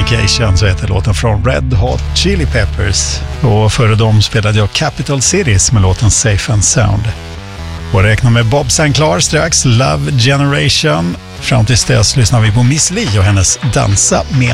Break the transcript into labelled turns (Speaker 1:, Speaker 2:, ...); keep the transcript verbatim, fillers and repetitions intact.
Speaker 1: Californication så heter låten från Red Hot Chili Peppers. Och före dem spelade jag Capital Cities med låten Safe and Sound. Och räknar med Bob Sinclair strax, Love Generation. Fram tills dess lyssnar vi på Miss Li och hennes Dansa med